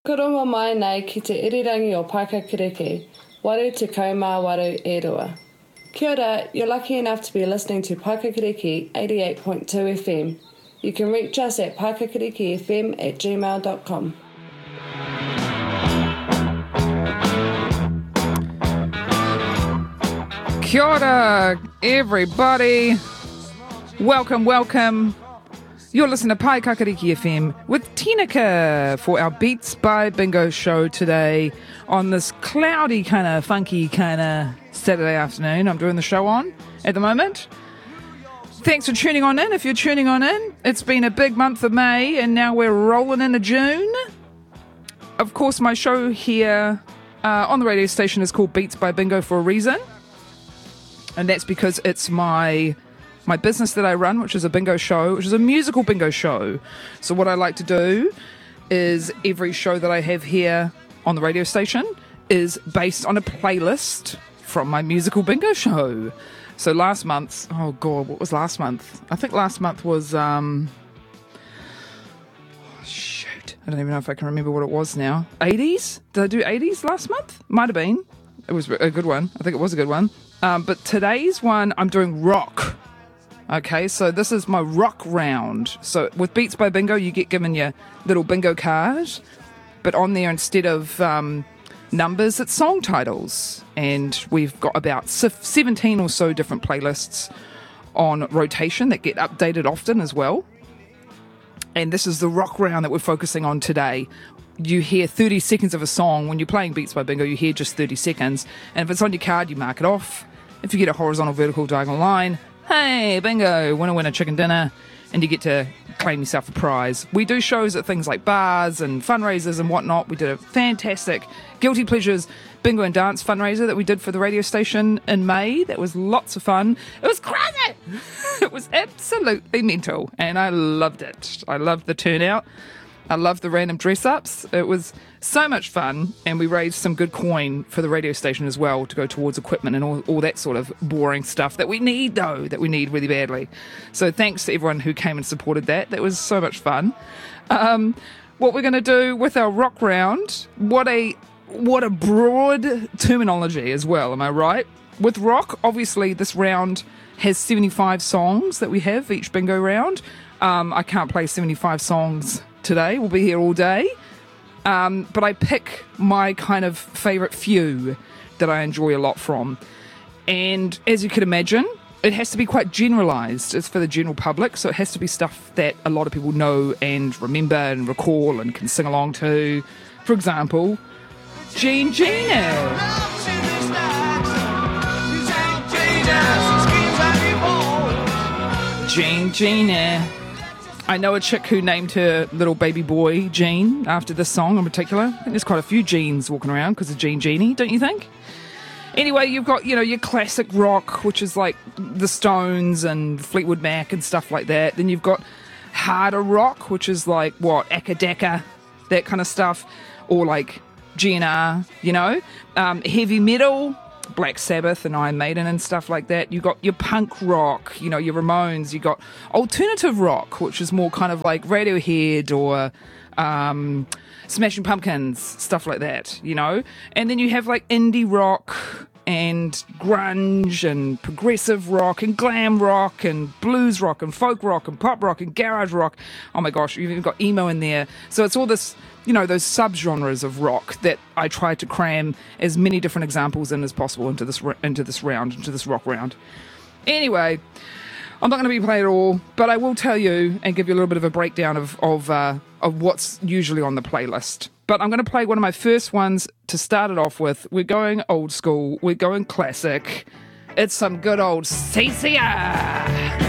Kuruma mai nei ki te irirangi o Paikakiriki, waru te kaumā waru e rua. Kia ora, you're lucky enough to be listening to Paikakiriki 88.2 FM. You can reach us at paikakirikifm@gmail.com. Kia ora, everybody. Welcome. You're listening to Paikakiriki FM with Tinaka for our Beats by Bingo show today on this cloudy funky Saturday afternoon. I'm doing the show on at the moment. Thanks for tuning on in. If you're tuning on in, it's been a big month of May and now we're rolling into June. Of course, my show here on the radio station is called Beats by Bingo for a reason. And that's because it's my business that I run, which is a bingo show, which is a musical bingo show. So what I like to do is every show that I have here on the radio station is based on a playlist from my musical bingo show. So last month, oh God, what was last month? I think last month was, shoot, I don't even know if I can remember what it was now. 80s? Did I do 80s last month? Might have been. It was a good one. I think it was a good one. But today's one, I'm doing rock. Okay, so this is my rock round. So with Beats by Bingo, you get given your little bingo card, but on there, instead of numbers, it's song titles. And we've got about 17 or so different playlists on rotation that get updated often as well. And this is the rock round that we're focusing on today. You hear 30 seconds of a song. When you're playing Beats by Bingo, you hear just 30 seconds. And if it's on your card, you mark it off. If you get a horizontal, vertical, diagonal line, hey, bingo, winner, chicken dinner, and you get to claim yourself a prize. We do shows at things like bars and fundraisers and whatnot. We did a fantastic Guilty Pleasures bingo and dance fundraiser that we did for the radio station in May. That was lots of fun. It was crazy. It was absolutely mental, and I loved it. I loved the turnout. I loved the random dress-ups. It was so much fun, and we raised some good coin for the radio station as well to go towards equipment and all that sort of boring stuff that we need really badly. So thanks to everyone who came and supported that. That was so much fun. What we're going to do with our rock round, what a broad terminology as well, am I right? With rock, obviously this round has 75 songs that we have each bingo round. I can't play 75 songs today. We'll be here all day. But I pick my kind of favourite few that I enjoy a lot from. And as you can imagine, it has to be quite generalised. It's for the general public, so it has to be stuff that a lot of people know and remember and recall and can sing along to. For example, Jean Gina. Jean Gina. I know a chick who named her little baby boy Gene after this song in particular. I think there's quite a few Genes walking around because of Jean Genie, don't you think? Anyway, you've got, your classic rock, which is like the Stones and Fleetwood Mac and stuff like that. Then you've got harder rock, which is like, Akadaka, that kind of stuff. Or like GNR, heavy metal, Black Sabbath and Iron Maiden and stuff like that. You got your punk rock, your Ramones. You got alternative rock, which is more kind of like Radiohead or Smashing Pumpkins, stuff like that, And then you have like indie rock and grunge and progressive rock and glam rock and blues rock and folk rock and pop rock and garage rock. Oh my gosh, you've even got emo in there. So it's all this, those subgenres of rock that I try to cram as many different examples in as possible into this rock round. Anyway, I'm not going to be playing it all, but I will tell you and give you a little bit of a breakdown of what's usually on the playlist. But I'm going to play one of my first ones to start it off with. We're going old school. We're going classic. It's some good old CCR.